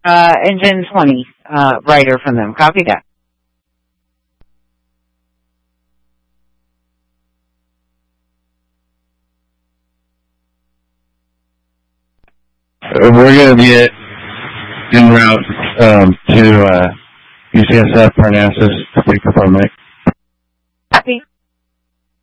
engine 20 rider from them. Copy that. We're going to be en route to UCSF Parnassus to pick up our